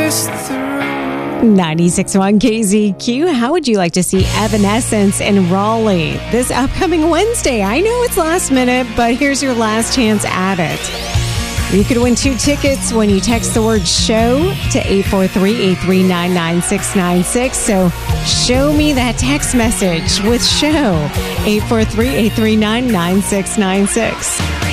96.1 KZQ. How would you like to see Evanescence in Raleigh this upcoming Wednesday? I know it's last minute, but here's your last chance at it. You could win 2 tickets when you text the word show to 843-839-9696. So show me that text message with show, 843-839-9696.